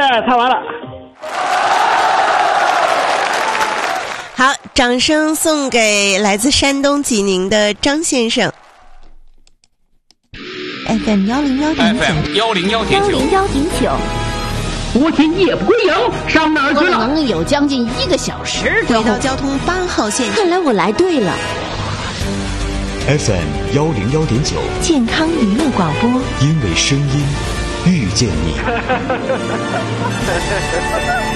猜完了。 好，掌声送给来自山东济宁的张先生。FM 101.9， 国庆夜不归营，上哪儿去了？ 能有将近1个小时之后， 轨道交通8号线， 看来我来对了。 FM 101.9， 健康娱乐广播， 因为声音遇见你。